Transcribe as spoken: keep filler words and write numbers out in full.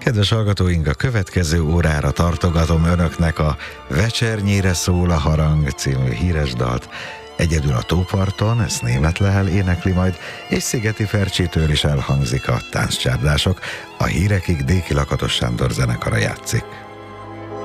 Kedves hallgatóink, a következő órára tartogatom önöknek a Vecsernyére szól a harang című híres dalt. Egyedül a tóparton, ezt Németh Lehel énekli majd, és Szigeti Fercsétől is elhangzik a Tánccsapdások. A hírekig Déki Lakatos Sándor zenekara játszik.